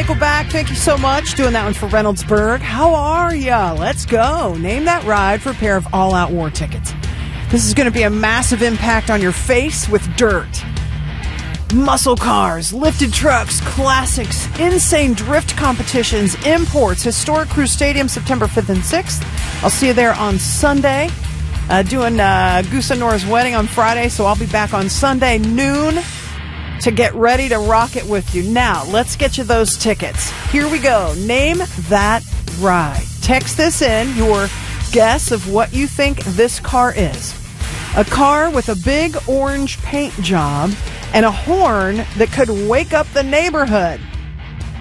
Nickelback, thank you so much. Doing that one for Reynoldsburg. How are ya? Let's go. Name that ride for a pair of All Out War tickets. This is going to be a massive impact on your face with dirt. Muscle cars, lifted trucks, classics, insane drift competitions, imports, historic Crew Stadium, September 5th and 6th. I'll see you there on Sunday. Doing Goose and Nora's wedding on Friday, so I'll be back on Sunday noon to get ready to rock it with you. Now, let's get you those tickets. Here we go. Name that ride. Text this in, your guess of what you think this car is. A car with a big orange paint job and a horn that could wake up the neighborhood.